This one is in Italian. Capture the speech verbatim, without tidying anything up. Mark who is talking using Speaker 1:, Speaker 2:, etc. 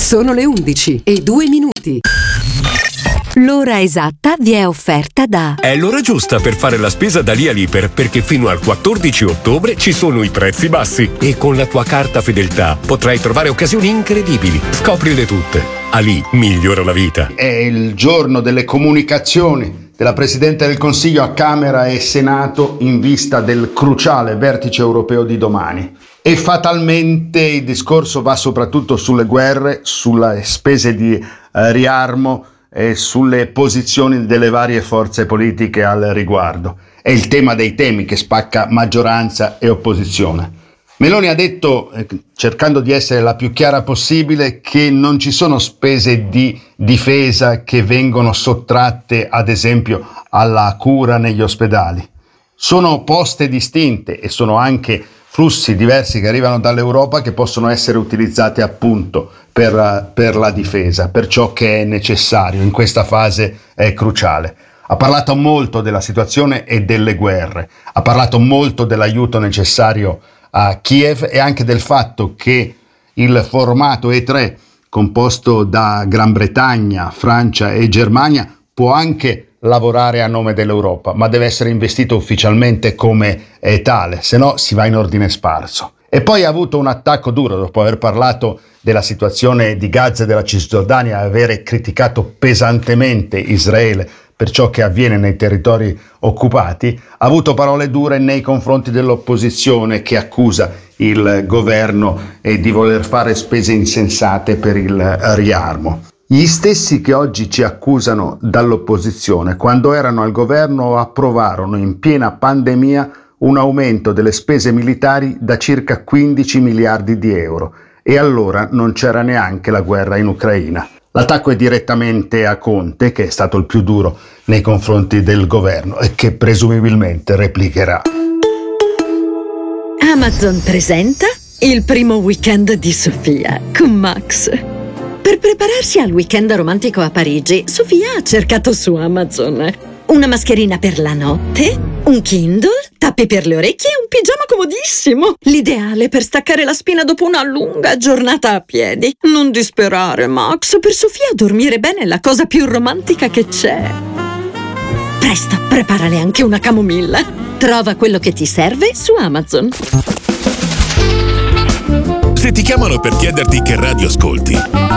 Speaker 1: Sono le undici e due minuti.
Speaker 2: L'ora esatta vi è offerta da...
Speaker 3: È l'ora giusta per fare la spesa da lì a Liper, perché fino al quattordici ottobre ci sono i prezzi bassi e con la tua carta fedeltà potrai trovare occasioni incredibili. Scoprile tutte. Ali migliora la vita.
Speaker 4: È il giorno delle comunicazioni della Presidente del Consiglio a Camera e Senato in vista del cruciale vertice europeo di domani. E fatalmente il discorso va soprattutto sulle guerre, sulle spese di eh, riarmo e sulle posizioni delle varie forze politiche al riguardo. È il tema dei temi che spacca maggioranza e opposizione. Meloni ha detto, eh, cercando di essere la più chiara possibile, che non ci sono spese di difesa che vengono sottratte, ad esempio, alla cura negli ospedali. Sono poste distinte e sono anche flussi diversi che arrivano dall'Europa che possono essere utilizzati appunto per, per la difesa, per ciò che è necessario in questa fase eh, cruciale. Ha parlato molto della situazione e delle guerre, ha parlato molto dell'aiuto necessario a Kiev e anche del fatto che il formato E tre, composto da Gran Bretagna, Francia e Germania, può anche lavorare a nome dell'Europa, ma deve essere investito ufficialmente come è tale, se no si va in ordine sparso. E poi ha avuto un attacco duro dopo aver parlato della situazione di Gaza e della Cisgiordania e aver criticato pesantemente Israele per ciò che avviene nei territori occupati. Ha avuto parole dure nei confronti dell'opposizione che accusa il governo eh, di voler fare spese insensate per il riarmo. Gli stessi che oggi ci accusano dall'opposizione, quando erano al governo approvarono in piena pandemia un aumento delle spese militari da circa quindici miliardi di euro e allora non c'era neanche la guerra in Ucraina. L'attacco è direttamente a Conte, che è stato il più duro nei confronti del governo e che presumibilmente replicherà.
Speaker 2: Amazon presenta il primo weekend di Sofia con Max. Per prepararsi al weekend romantico a Parigi, Sofia ha cercato su Amazon una mascherina per la notte, un Kindle, tappi per le orecchie e un pigiama comodissimo. L'ideale per staccare la spina dopo una lunga giornata a piedi. Non disperare, Max, per Sofia dormire bene è la cosa più romantica che c'è. Presto, preparale anche una camomilla. Trova quello che ti serve su Amazon.
Speaker 5: Se ti chiamano per chiederti che radio ascolti,